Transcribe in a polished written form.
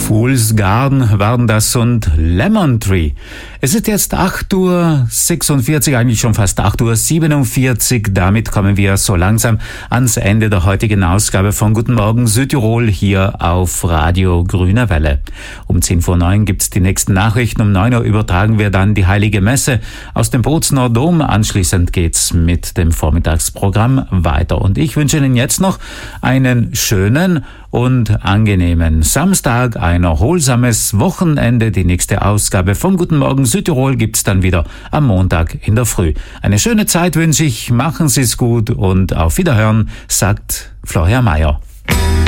Fool's Garden waren das und Lemon Tree. Es ist jetzt 8:46 Uhr, eigentlich schon fast 8:47 Uhr. Damit kommen wir so langsam ans Ende der heutigen Ausgabe von Guten Morgen Südtirol hier auf Radio Grüne Welle. Um 10:09 gibt's die nächsten Nachrichten. Um 9 Uhr übertragen wir dann die Heilige Messe aus dem Bozner Dom. Anschließend geht's mit dem Vormittagsprogramm weiter. Und ich wünsche Ihnen jetzt noch einen schönen und angenehmen Samstag, ein erholsames Wochenende. Die nächste Ausgabe von Guten Morgen Südtirol gibt's dann wieder am Montag in der Früh. Eine schöne Zeit wünsche ich, machen Sie es gut und auf Wiederhören, sagt Florian Mayer.